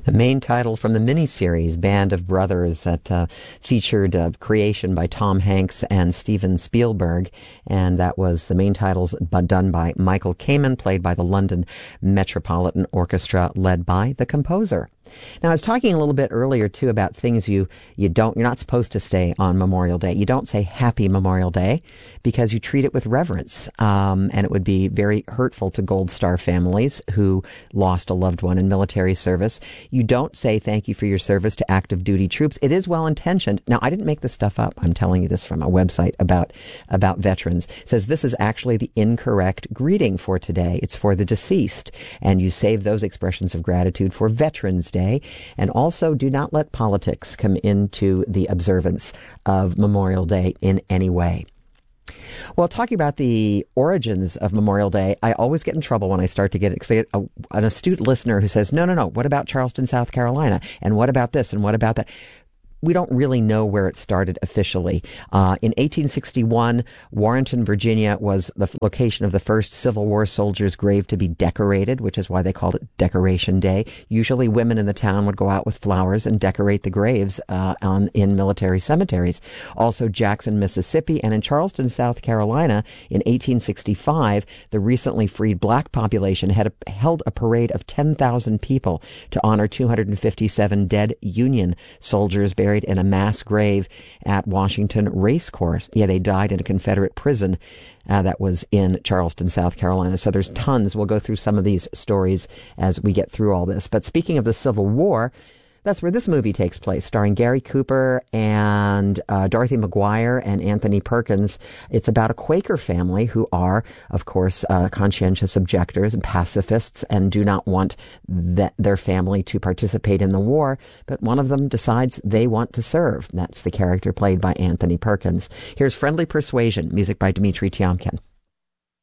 The main title from the miniseries Band of Brothers that featured a creation by Tom Hanks and Steven Spielberg, and that was the main titles done by Michael Kamen, played by the London Metropolitan Orchestra, led by the composer. Now, I was talking a little bit earlier, too, about things you're not supposed to say on Memorial Day. You don't say Happy Memorial Day because you treat it with reverence. And it would be very hurtful to Gold Star families who lost a loved one in military service. You don't say thank you for your service to active duty troops. It is well-intentioned. Now, I didn't make this stuff up. I'm telling you this from a website about veterans. It says this is actually the incorrect greeting for today. It's for the deceased. And you save those expressions of gratitude for Veterans Day. And also do not let politics come into the observance of Memorial Day in any way. Well, talking about the origins of Memorial Day, I always get in trouble when I start to get it, because I get an astute listener who says, no, what about Charleston, South Carolina? And what about this? And what about that? We don't really know where it started officially. In 1861, Warrenton, Virginia was the location of the first Civil War soldier's grave to be decorated, which is why they called it Decoration Day. Usually women in the town would go out with flowers and decorate the graves in military cemeteries. Also Jackson, Mississippi, and in Charleston, South Carolina, in 1865, the recently freed black population held a parade of 10,000 people to honor 257 dead Union soldiers buried in a mass grave at Washington Race Course. Yeah, they died in a Confederate prison that was in Charleston, South Carolina. So there's tons. We'll go through some of these stories as we get through all this. But speaking of the Civil War, that's where this movie takes place, starring Gary Cooper and Dorothy McGuire and Anthony Perkins. It's about a Quaker family who are, of course, conscientious objectors and pacifists and do not want their family to participate in the war, but one of them decides they want to serve. That's the character played by Anthony Perkins. Here's Friendly Persuasion, music by Dmitri Tiomkin.